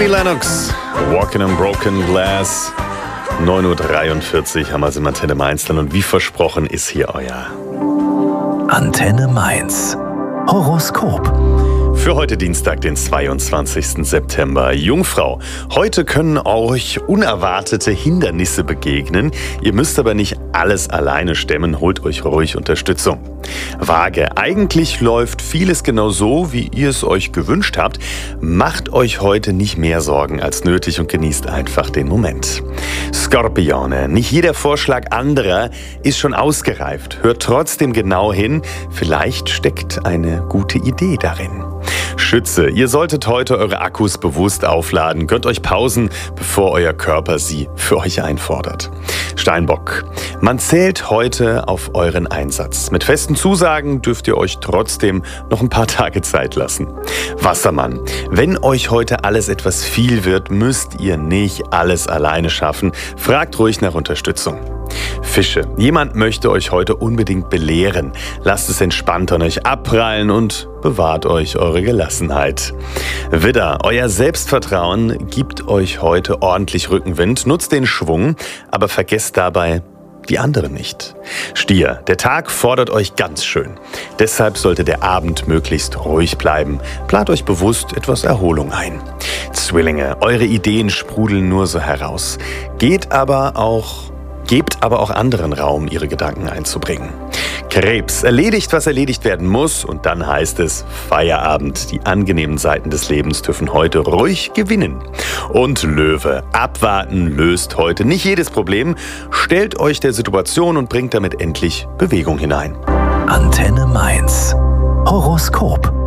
Annie Lennox, Walking on Broken Glass. 9.43 Uhr haben wir es im Antenne Mainz dann und wie versprochen ist hier euer Antenne Mainz Horoskop. Für heute Dienstag, den 22. September. Jungfrau, heute können euch unerwartete Hindernisse begegnen. Ihr müsst aber nicht alles alleine stemmen, holt euch ruhig Unterstützung. Waage, eigentlich läuft vieles genau so, wie ihr es euch gewünscht habt. Macht euch heute nicht mehr Sorgen als nötig und genießt einfach den Moment. Skorpione, nicht jeder Vorschlag anderer ist schon ausgereift. Hört trotzdem genau hin, vielleicht steckt eine gute Idee darin. Schütze, ihr solltet heute eure Akkus bewusst aufladen, gönnt euch Pausen, bevor euer Körper sie für euch einfordert. Steinbock, man zählt heute auf euren Einsatz. Mit festen Zusagen dürft ihr euch trotzdem noch ein paar Tage Zeit lassen. Wassermann, wenn euch heute alles etwas viel wird, müsst ihr nicht alles alleine schaffen. Fragt ruhig nach Unterstützung. Fische, jemand möchte euch heute unbedingt belehren. Lasst es entspannt an euch abprallen und bewahrt euch eure Gelassenheit. Widder, euer Selbstvertrauen gibt euch heute ordentlich Rückenwind. Nutzt den Schwung, aber vergesst dabei die anderen nicht. Stier, der Tag fordert euch ganz schön. Deshalb sollte der Abend möglichst ruhig bleiben. Plant euch bewusst etwas Erholung ein. Zwillinge, eure Ideen sprudeln nur so heraus. Gebt aber auch anderen Raum, ihre Gedanken einzubringen. Krebs, erledigt, was erledigt werden muss und dann heißt es Feierabend. Die angenehmen Seiten des Lebens dürfen heute ruhig gewinnen. Und Löwe, abwarten löst heute nicht jedes Problem. Stellt euch der Situation und bringt damit endlich Bewegung hinein. Antenne Mainz Horoskop.